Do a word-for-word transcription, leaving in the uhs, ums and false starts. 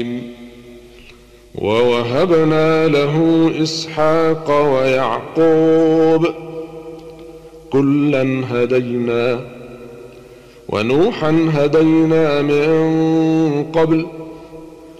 ووهبنا له إسحاق ويعقوب كلا هدينا ونوحا هدينا من قبل